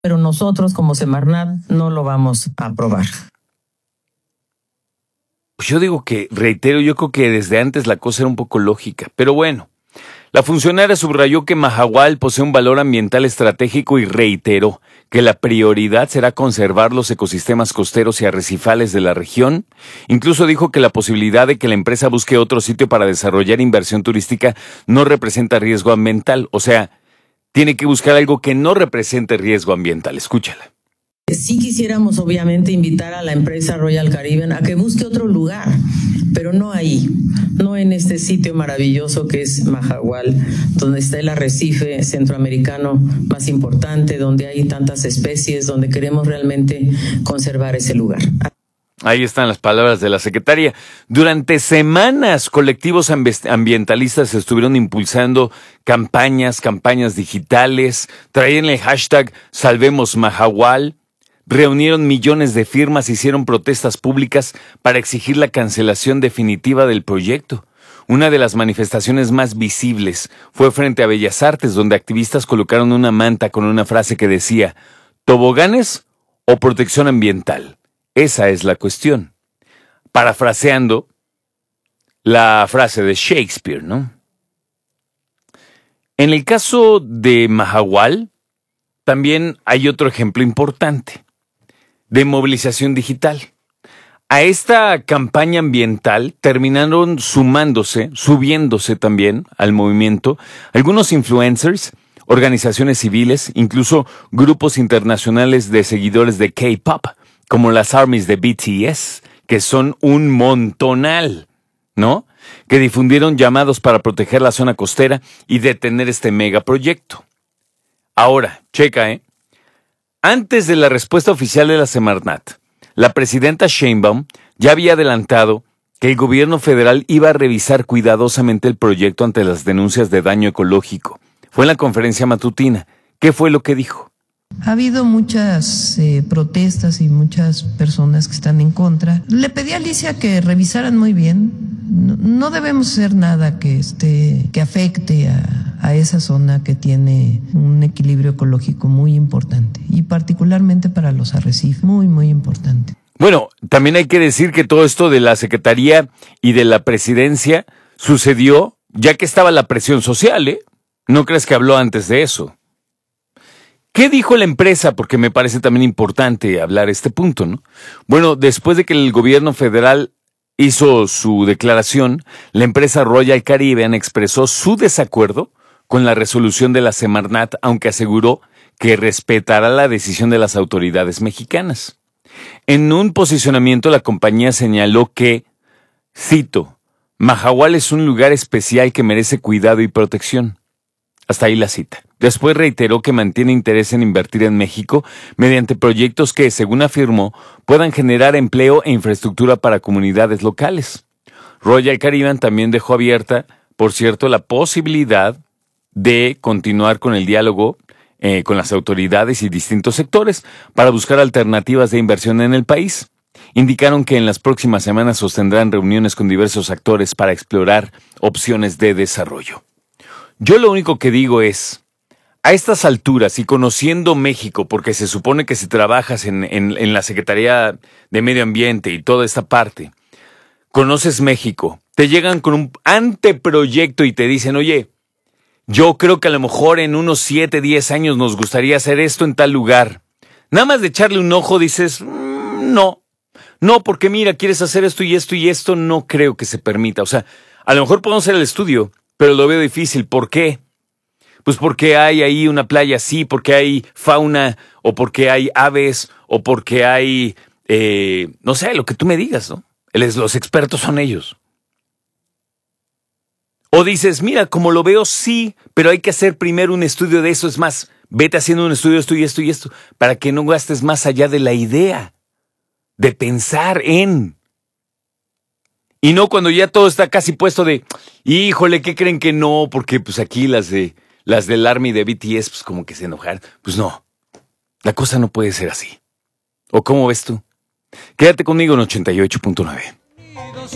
pero nosotros como Semarnat no lo vamos a aprobar. Pues yo digo que, reitero, yo creo que desde antes la cosa era un poco lógica, pero bueno. La funcionaria subrayó que Mahahual posee un valor ambiental estratégico y reiteró que la prioridad será conservar los ecosistemas costeros y arrecifales de la región. Incluso dijo que la posibilidad de que la empresa busque otro sitio para desarrollar inversión turística no representa riesgo ambiental. O sea, tiene que buscar algo que no represente riesgo ambiental. Escúchala. Sí quisiéramos obviamente invitar a la empresa Royal Caribbean a que busque otro lugar, pero no ahí, no en este sitio maravilloso que es Mahahual, donde está el arrecife centroamericano más importante, donde hay tantas especies, donde queremos realmente conservar ese lugar. Ahí están las palabras de la secretaria. Durante semanas, colectivos ambientalistas estuvieron impulsando campañas digitales, traían el hashtag Salvemos Mahahual, reunieron millones de firmas, hicieron protestas públicas para exigir la cancelación definitiva del proyecto. Una de las manifestaciones más visibles fue frente a Bellas Artes, donde activistas colocaron una manta con una frase que decía ¿toboganes o protección ambiental? Esa es la cuestión. Parafraseando la frase de Shakespeare, ¿no? En el caso de Mahahual, también hay otro ejemplo importante de movilización digital. A esta campaña ambiental terminaron subiéndose también al movimiento algunos influencers, organizaciones civiles, incluso grupos internacionales de seguidores de K-pop, como las ARMYs de BTS, que son un montonal, ¿no? Que difundieron llamados para proteger la zona costera y detener este megaproyecto. Ahora, checa, Antes de la respuesta oficial de la Semarnat, la presidenta Sheinbaum ya había adelantado que el gobierno federal iba a revisar cuidadosamente el proyecto ante las denuncias de daño ecológico. Fue en la conferencia matutina. ¿Qué fue lo que dijo? Ha habido muchas protestas y muchas personas que están en contra. Le pedí a Alicia que revisaran muy bien. No debemos hacer nada que afecte a esa zona que tiene un equilibrio ecológico muy importante y particularmente para los arrecifes, muy, muy importante. Bueno, también hay que decir que todo esto de la Secretaría y de la Presidencia sucedió ya que estaba la presión social, ¿eh? ¿No crees que habló antes de eso? ¿Qué dijo la empresa? Porque me parece también importante hablar este punto, ¿no? Bueno, después de que el gobierno federal hizo su declaración, la empresa Royal Caribbean expresó su desacuerdo con la resolución de la Semarnat, aunque aseguró que respetará la decisión de las autoridades mexicanas. En un posicionamiento, la compañía señaló que, cito, Mahahual es un lugar especial que merece cuidado y protección. Hasta ahí la cita. Después reiteró que mantiene interés en invertir en México mediante proyectos que, según afirmó, puedan generar empleo e infraestructura para comunidades locales. Royal Caribbean también dejó abierta, por cierto, la posibilidad de continuar con el diálogo con las autoridades y distintos sectores para buscar alternativas de inversión en el país. Indicaron que en las próximas semanas sostendrán reuniones con diversos actores para explorar opciones de desarrollo. Yo lo único que digo es, a estas alturas y conociendo México, porque se supone que si trabajas en la Secretaría de Medio Ambiente y toda esta parte, conoces México, te llegan con un anteproyecto y te dicen, oye, yo creo que a lo mejor en unos 7, 10 años nos gustaría hacer esto en tal lugar. Nada más de echarle un ojo dices, no, porque mira, quieres hacer esto y esto y esto, no creo que se permita. O sea, a lo mejor podemos hacer el estudio, pero lo veo difícil. ¿Por qué? Pues porque hay ahí una playa así, porque hay fauna, o porque hay aves, o porque hay, no sé, lo que tú me digas, ¿no? Los expertos son ellos. O dices, mira, como lo veo, sí, pero hay que hacer primero un estudio de eso. Es más, vete haciendo un estudio de esto y esto y esto, para que no gastes más allá de la idea, de pensar en. Y no cuando ya todo está casi puesto de, híjole, ¿qué creen que no? Porque pues aquí las del ARMY de BTS, pues como que se enojaron. Pues no, la cosa no puede ser así. ¿O cómo ves tú? Quédate conmigo en 88.9.